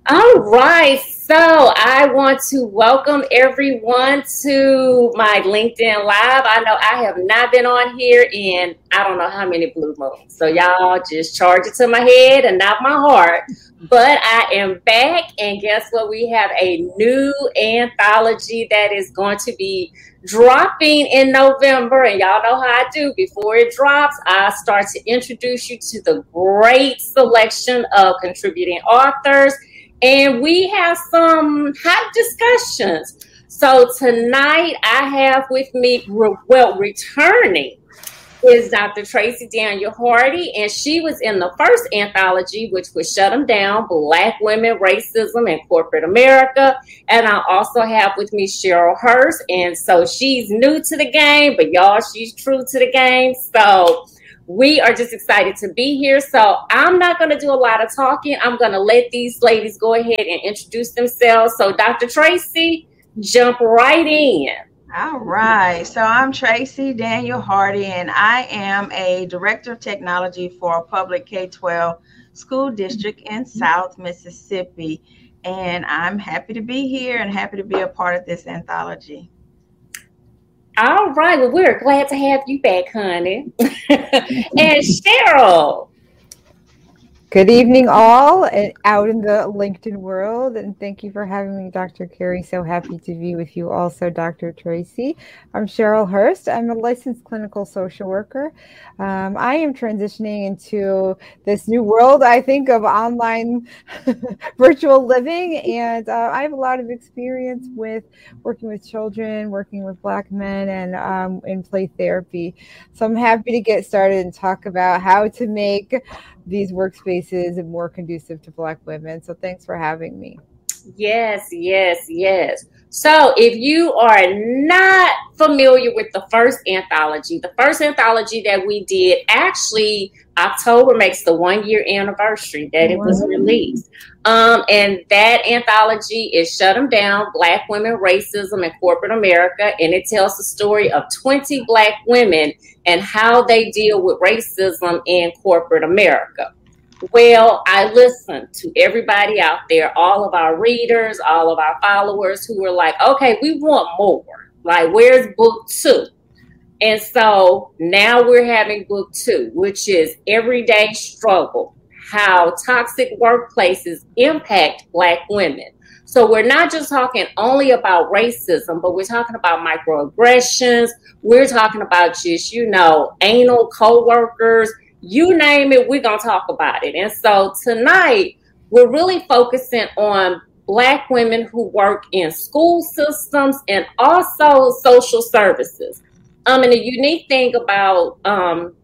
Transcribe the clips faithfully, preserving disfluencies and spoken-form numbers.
All right, so I want to welcome everyone to my LinkedIn Live. I know I have not been on here in I don't know how many blue moons. So y'all just charge it to my head and not my heart. But I am back, and guess what? We have a new anthology that is going to be dropping in November. And y'all know how I do. Before it drops, I start to introduce you to the great selection of contributing authors, and we have some hot discussions. So tonight I have with me, well, returning is Doctor Tracy Daniel Hardy, and she was in the first anthology, which was Shut 'Em Down, Black Women, Racism, and Corporate America. And I also have with me Cheryl Hurst, and so she's new to the game, but y'all, she's true to the game. So we are just excited to be here. So I'm not going to do a lot of talking. I'm going to let these ladies go ahead and introduce themselves. So Doctor Tracy, jump right in. All right. So I'm Tracy Daniel Hardy, and I am a Director of Technology for a public K twelve school district in South Mississippi. And I'm happy to be here and happy to be a part of this anthology. All right. Well, we're glad to have you back, honey. And Cheryl. Good evening, all, and out in the LinkedIn world, and thank you for having me, Doctor Carey. So happy to be with you also, Doctor Tracy. I'm Cheryl Hurst. I'm a licensed clinical social worker. Um, I am transitioning into this new world, I think, of online virtual living, and uh, I have a lot of experience with working with children, working with Black men, and um, in play therapy. So I'm happy to get started and talk about how to make these workspaces more conducive to Black women. So thanks for having me. Yes, yes, yes. So if you are not familiar with the first anthology, the first anthology that we did, actually October makes the one year anniversary that it was released. Um, and that anthology is Shut 'Em Down, Black Women, Racism, and Corporate America. And it tells the story of twenty Black women and how they deal with racism in corporate America. Well, I listened to everybody out there, all of our readers, all of our followers who were like, okay, we want more. Like, where's book two? And so now we're having book two, which is Everyday Struggle, how toxic workplaces impact Black women. So we're not just talking only about racism, but we're talking about microaggressions. We're talking about just, you know, anal coworkers. You name it, we're going to talk about it. And so tonight, we're really focusing on Black women who work in school systems and also social services. Um, and the unique thing about um,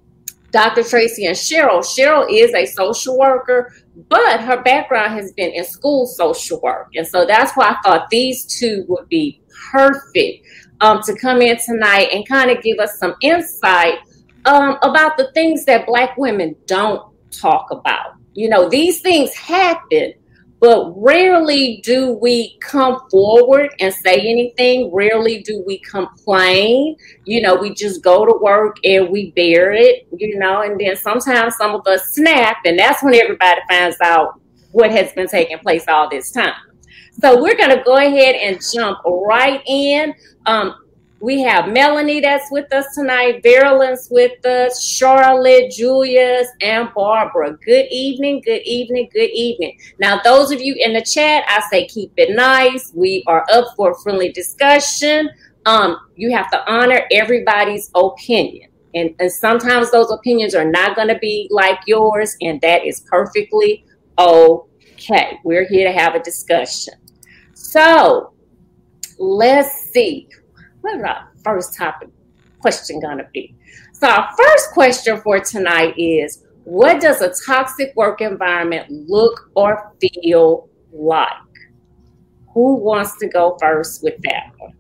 Doctor Tracy and Cheryl, Cheryl is a social worker, but her background has been in school social work. And so that's why I thought these two would be perfect um, to come in tonight and kind of give us some insight Um, about the things that Black women don't talk about. You know, these things happen, but rarely do we come forward and say anything. Rarely do we complain. You know, we just go to work and we bear it, you know, and then sometimes some of us snap, and that's when everybody finds out what has been taking place all this time. So we're going to go ahead and jump right in. Um, We have Melanie that's with us tonight, Verilyn's with us, Charlotte, Julius, and Barbara. Good evening, good evening, good evening. Now, those of you in the chat, I say keep it nice. We are up for a friendly discussion. Um, you have to honor everybody's opinion. And, and sometimes those opinions are not going to be like yours, and that is perfectly okay. We're here to have a discussion. So, let's see. What is our first topic question going to be? So our first question for tonight is, what does a toxic work environment look or feel like? Who wants to go first with that one?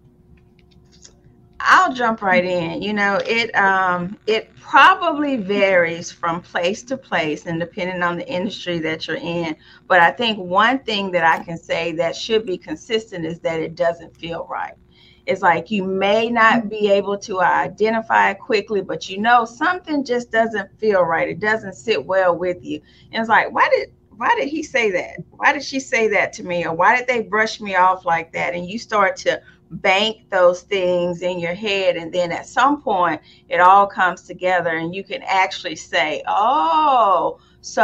I'll jump right in. You know, it um, it probably varies from place to place and depending on the industry that you're in. But I think one thing that I can say that should be consistent is that it doesn't feel right. It's like you may not be able to identify it quickly, but you know something just doesn't feel right. It doesn't sit well with you. And it's like, why did why did he say that? Why did she say that to me? Or why did they brush me off like that? And you start to bank those things in your head. And then at some point, it all comes together and you can actually say, oh,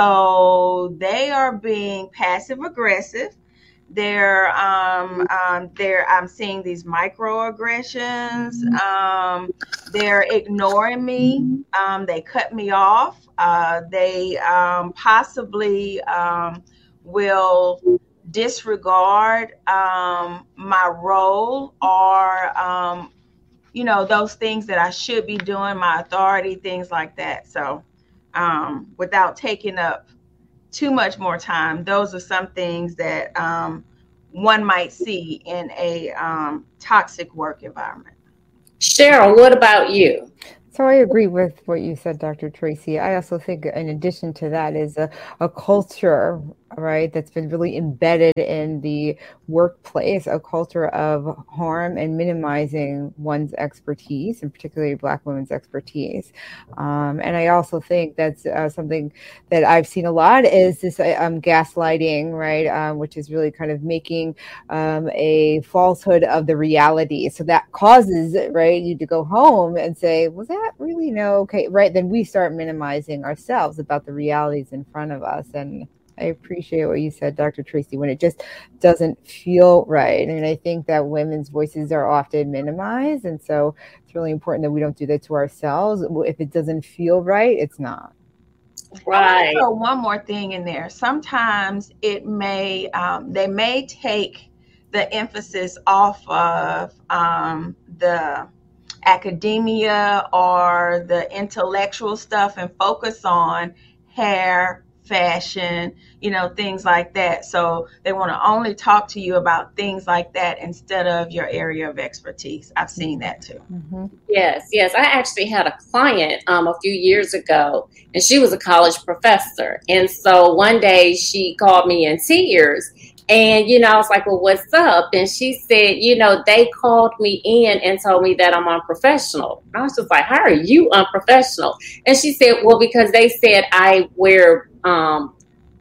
so they are being passive aggressive. They're, um, um, they're, I'm seeing these microaggressions. Um, they're ignoring me. Um, they cut me off. Uh, they um, possibly um, will disregard um, my role or, um, you know, those things that I should be doing, my authority, things like that. So um, without taking up too much more time, those are some things that um, one might see in a um, toxic work environment. Cheryl, what about you? So I agree with what you said, Doctor Tracy. I also think in addition to that is a, a culture, right, that's been really embedded in the workplace, a culture of harm and minimizing one's expertise, and particularly Black women's expertise. Um, and I also think that's uh, something that I've seen a lot is this um, gaslighting, right, um, which is really kind of making um, a falsehood of the reality. So that causes, right, you to go home and say, was that really no? Okay, right. Then we start minimizing ourselves about the realities in front of us. And I appreciate what you said, Doctor Tracy, when it just doesn't feel right. And I think that women's voices are often minimized. And so it's really important that we don't do that to ourselves. If it doesn't feel right, it's not. Right. So one more thing in there. Sometimes it may, um, they may take the emphasis off of um, the academia or the intellectual stuff and focus on hair, fashion, you know, things like that. So they want to only talk to you about things like that instead of your area of expertise. I've seen that too. Mm-hmm. Yes, yes. I actually had a client um, a few years ago, and she was a college professor. And so one day she called me in tears. And, you know, I was like, well, what's up? And she said, you know, they called me in and told me that I'm unprofessional. And I was just like, how are you unprofessional? And she said, well, because they said I wear um,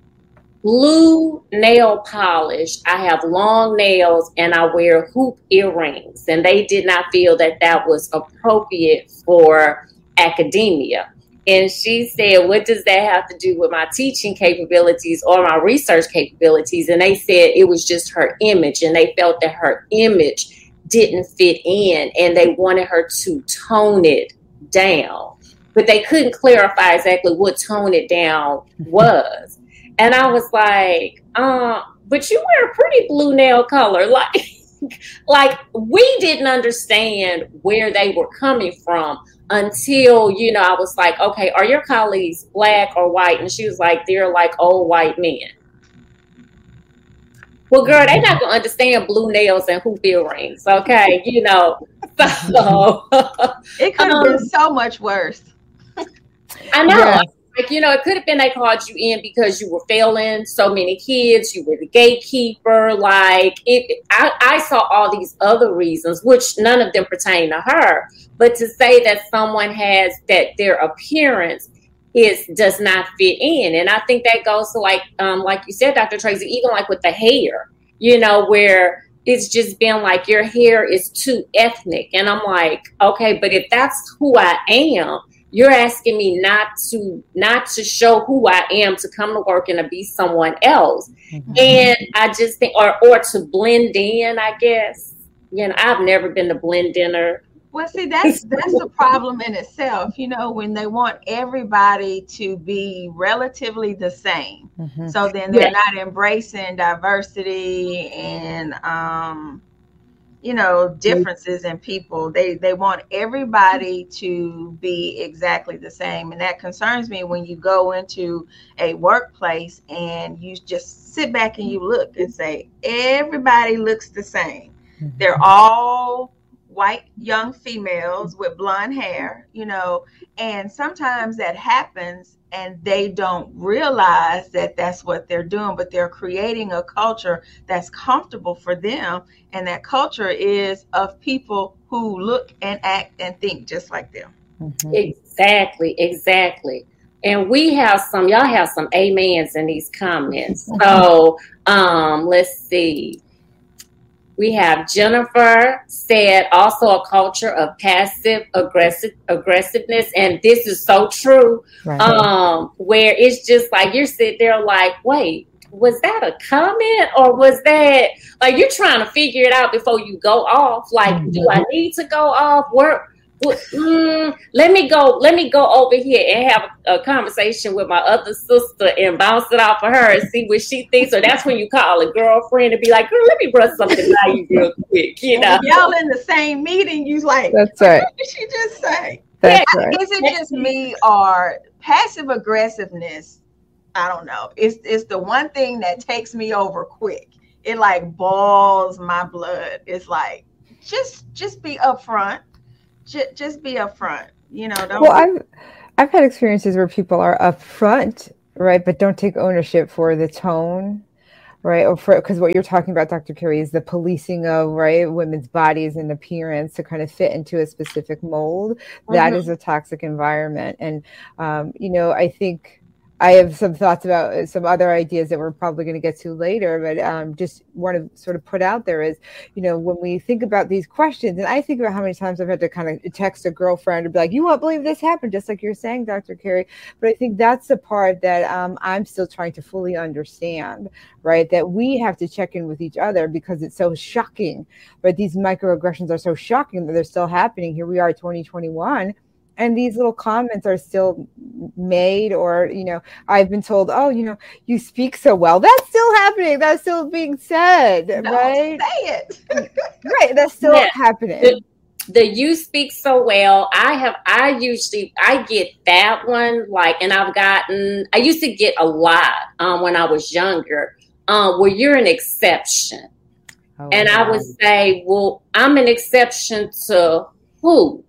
blue nail polish, I have long nails, and I wear hoop earrings. And they did not feel that that was appropriate for academia. And she said, what does that have to do with my teaching capabilities or my research capabilities? And they said it was just her image, and they felt that her image didn't fit in, and they wanted her to tone it down. But they couldn't clarify exactly what tone it down was. And I was like, uh, but you wear a pretty blue nail color. Like, like we didn't understand where they were coming from until, you know, I was like, okay, are your colleagues Black or white? And she was like, they're like old white men. Well, girl, they're not going to understand blue nails and hoop earrings, okay? You know, so. It could have um, been so much worse. I know. Yeah. Like, you know, it could have been they called you in because you were failing so many kids. You were the gatekeeper. Like, it, I, I saw all these other reasons, which none of them pertain to her. But to say that someone has that their appearance is does not fit in. And I think that goes to, like, um, like you said, Doctor Tracy, even like with the hair, you know, where it's just been like your hair is too ethnic. And I'm like, okay, but if that's who I am, you're asking me not to not to show who I am, to come to work and to be someone else. Mm-hmm. And I just think, or or to blend in, I guess. You know, I've never been to blend inner. Well, see, that's that's a problem in itself, you know, when they want everybody to be relatively the same. Mm-hmm. So then they're yeah. not embracing diversity and um you know, differences in people. They they want everybody to be exactly the same. And that concerns me when you go into a workplace and you just sit back and you look and say, everybody looks the same. Mm-hmm. They're all white young females with blonde hair, you know, and sometimes that happens and they don't realize that that's what they're doing, but they're creating a culture that's comfortable for them. And that culture is of people who look and act and think just like them. Mm-hmm. Exactly, exactly. And we have some, y'all have some amens in these comments. So um, let's see. We have Jennifer said also a culture of passive aggressive aggressiveness. And this is so true. Right. Um, where it's just like you're sitting there like, wait, was that a comment or was that like you're trying to figure it out before you go off? Like, mm-hmm. do I need to go off? Where Mm, let me go. Let me go over here and have a, a conversation with my other sister and bounce it off of her and see what she thinks. So that's when you call a girlfriend and be like, "Girl, let me run something by you real quick." You know, y'all in the same meeting. You like, that's right. What did she just say? That's yeah, right. Is it just me or passive aggressiveness? I don't know. It's it's the one thing that takes me over quick. It like boils my blood. It's like just just be upfront. Just, just be upfront, you know. Don't well, I've I've had experiences where people are upfront, right, but don't take ownership for the tone, right, or for because what you're talking about, Doctor Carey, is the policing of right women's bodies and appearance to kind of fit into a specific mold. Mm-hmm. That is a toxic environment, and um, you know, I think. I have some thoughts about some other ideas that we're probably going to get to later, but um, just want to sort of put out there is, you know, when we think about these questions, and I think about how many times I've had to kind of text a girlfriend and be like, you won't believe this happened, just like you're saying, Doctor Carey. But I think that's the part that um, I'm still trying to fully understand, right? That we have to check in with each other because it's so shocking, right? These microaggressions are so shocking that they're still happening. Here we are, twenty twenty-one. And these little comments are still made, or, you know, I've been told, oh, you know, you speak so well. That's still happening. That's still being said, no, right? Say it. Right. That's still yeah. happening. The, the you speak so well. I have, I usually, I get that one, like, and I've gotten, I used to get a lot um, when I was younger, um, where you're an exception. Oh, and wow. I would say, well, I'm an exception to who?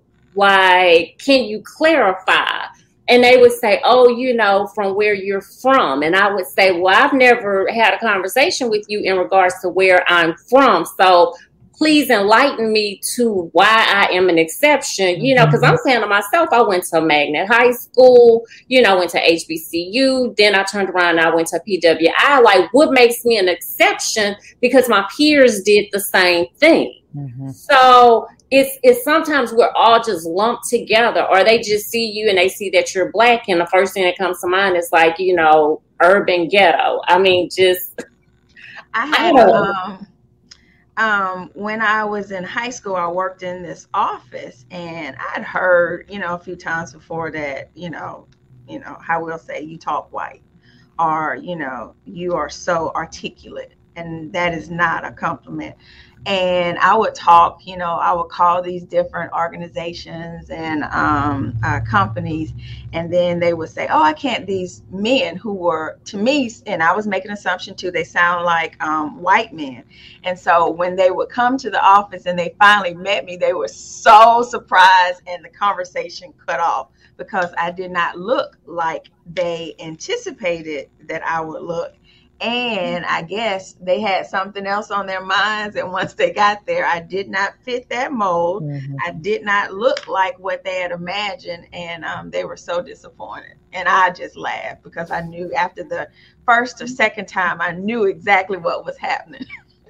Like, can you clarify? And they would say, oh, you know, from where you're from. And I would say, well, I've never had a conversation with you in regards to where I'm from. So please enlighten me to why I am an exception, you know, because I'm saying to myself, I went to Magnet High School, you know, went to H B C U. Then I turned around and I went to P W I. Like, what makes me an exception? Because my peers did the same thing. Mm-hmm. So it's it's sometimes we're all just lumped together, or they just see you and they see that you're Black, and the first thing that comes to mind is like, you know, urban ghetto. I mean, just I had I um um when I was in high school, I worked in this office, and I'd heard, you know, a few times before that, you know, you know, how we'll say you talk white, or, you know, you are so articulate, and that is not a compliment. And I would talk, you know, I would call these different organizations and um, uh, companies, and then they would say, oh, I can't, these men who were, to me, and I was making an assumption too, they sound like um, white men. And so when they would come to the office and they finally met me, they were so surprised, and the conversation cut off because I did not look like they anticipated that I would look. And I guess they had something else on their minds. And once they got there, I did not fit that mold. Mm-hmm. I did not look like what they had imagined. And um, they were so disappointed. And I just laughed because I knew after the first or second time, I knew exactly what was happening.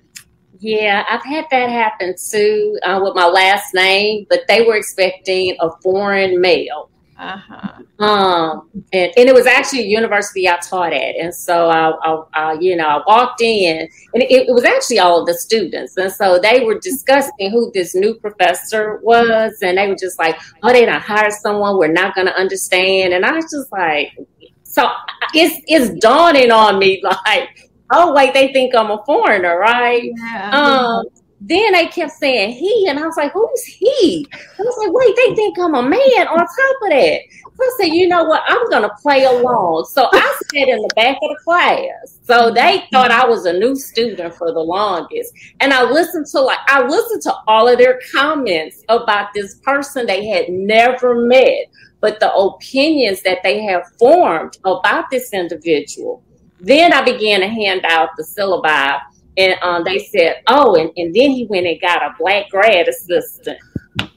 Yeah, I've had that happen too uh, with my last name, but they were expecting a foreign male. Uh-huh. Um, and, and it was actually a university I taught at. And so I, I, I you know, I walked in, and it, it was actually all of the students. And so they were discussing who this new professor was. And they were just like, oh, they done hired someone we're not going to understand. And I was just like, so it's, it's dawning on me like, oh, wait, they think I'm a foreigner, right? Yeah. Um, Then they kept saying he, and I was like, who's he? I was like, wait, they think I'm a man on top of that. So I said, you know what? I'm going to play along. So I sat in the back of the class. So they thought I was a new student for the longest. And I listened to like, I listened to all of their comments about this person they had never met, but the opinions that they have formed about this individual. Then I began to hand out the syllabi. And um, they said, oh, and, and then he went and got a Black grad assistant.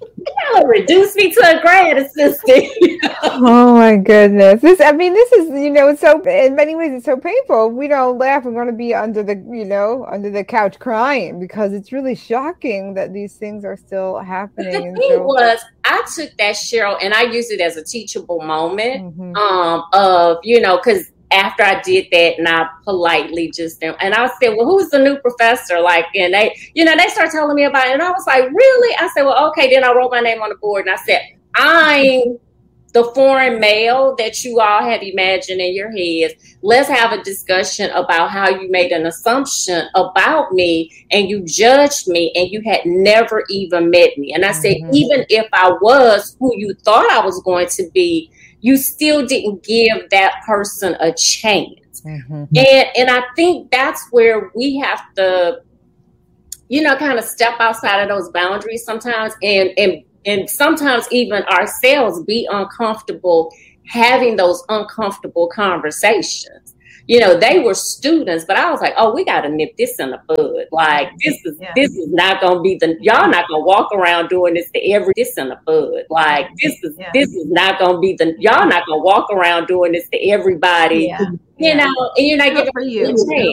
Y'all reduce me to a grad assistant. Oh my goodness. This, I mean, this is, you know, it's so, in many ways, it's so painful. We don't laugh. We're going to be under the, you know, under the couch crying because it's really shocking that these things are still happening. The and thing so, was, I took that, Cheryl, and I used it as a teachable moment Mhm. um, of, you know, because after I did that and I politely just, and I said, well, who's the new professor? Like, and they, you know, they start telling me about it. And I was like, really? I said, well, okay. Then I wrote my name on the board and I said, I'm the foreign male that you all have imagined in your heads. Let's have a discussion about how you made an assumption about me and you judged me and you had never even met me. And I said, Mhm. even if I was who you thought I was going to be, you still didn't give that person a chance. Mhm. And and I think that's where we have to, you know, kind of step outside of those boundaries sometimes, and and and sometimes even ourselves be uncomfortable having those uncomfortable conversations. You know, they were students, but I was like, oh, we got to nip this in the bud. Like, this is Yeah. this is not going to be the, y'all not going to walk around doing this to every, this in the bud. Like, this is, Yeah. this is not going to be the, y'all not going to walk around doing this to everybody. Yeah. You Yeah. know, and you're not Good giving for them you. a chance.